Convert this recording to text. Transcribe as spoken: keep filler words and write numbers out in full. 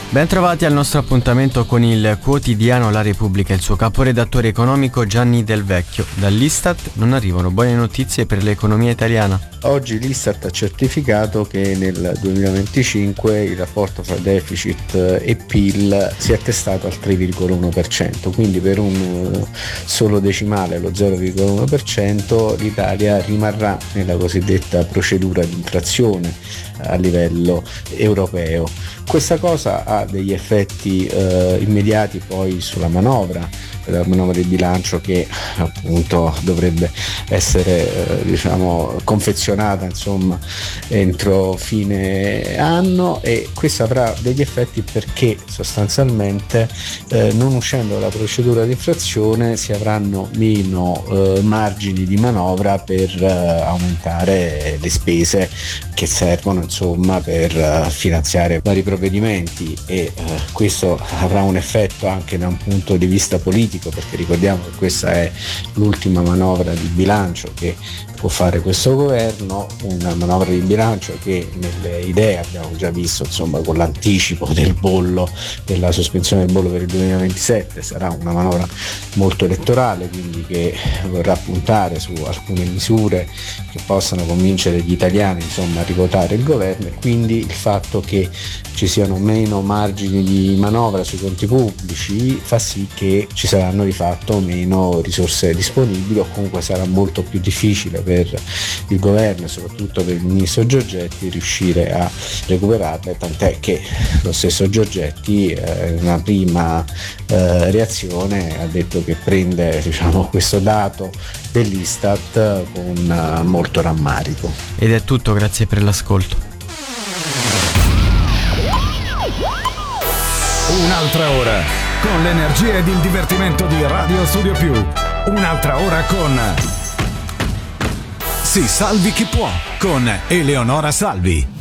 Ben trovati al nostro appuntamento con il quotidiano La Repubblica e il suo caporedattore economico Gianni Del Vecchio. Dall'Istat non arrivano buone notizie per l'economia italiana. Oggi l'Istat ha certificato che nel duemilaventicinque il rapporto fra deficit e P I L si è attestato al tre virgola uno per cento, quindi per un solo decimale, lo zero virgola uno per cento, l'Italia rimarrà nella cosiddetta procedura di infrazione a livello europeo. Questa cosa ha degli effetti eh, immediati poi sulla manovra, la manovra di bilancio che appunto dovrebbe essere eh, diciamo confezionata insomma entro fine anno, e questo avrà degli effetti perché sostanzialmente eh, non uscendo dalla procedura di infrazione si avranno meno eh, margini di manovra per eh, aumentare le spese che servono insomma per uh, finanziare vari provvedimenti, e uh, questo avrà un effetto anche da un punto di vista politico, perché ricordiamo che questa è l'ultima manovra di bilancio che può fare questo governo, una manovra di bilancio che nelle idee abbiamo già visto insomma con l'anticipo del bollo, della sospensione del bollo per il duemilaventisette, sarà una manovra molto elettorale, quindi che vorrà puntare su alcune misure che possano convincere gli italiani insomma a rivotare il governo, e quindi il fatto che ci siano meno margini di manovra sui conti pubblici fa sì che ci saranno di fatto meno risorse disponibili, o comunque sarà molto più difficile per il governo e soprattutto per il ministro Giorgetti riuscire a recuperarle, tant'è che lo stesso Giorgetti eh, in una prima eh, reazione ha detto che prende diciamo questo dato dell'Istat con eh, molto rammarico. Ed è tutto, grazie per l'ascolto. Un'altra ora con l'energia ed il divertimento di Radio Studio Più. Un'altra ora con Si salvi chi può con Eleonora Salvi.